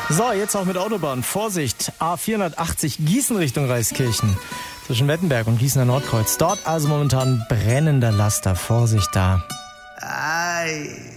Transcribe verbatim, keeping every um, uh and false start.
So, jetzt auch mit Autobahn. Vorsicht, A vierhundertachtzig Gießen Richtung Reiskirchen. Zwischen Wettenberg und Gießener Nordkreuz. Dort also momentan brennender Laster. Vorsicht da. Ei.